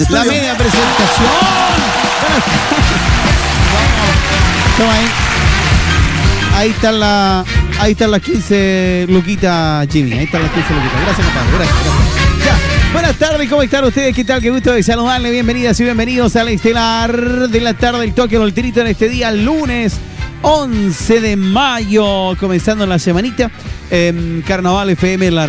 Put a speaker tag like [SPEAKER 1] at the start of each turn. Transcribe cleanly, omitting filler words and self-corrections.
[SPEAKER 1] La media presentación. Toma ahí. Ahí están las 15 luquitas, Jimmy. Ahí están las 15 luquitas. Gracias, compadre. Gracias. Ya. Buenas tardes, ¿cómo están ustedes? ¿Qué tal? Qué gusto de saludarles. Bienvenidas y bienvenidos a la estelar de la tarde del Toque Volterito en este día, lunes 11 de mayo. Comenzando la semanita. Carnaval FM, la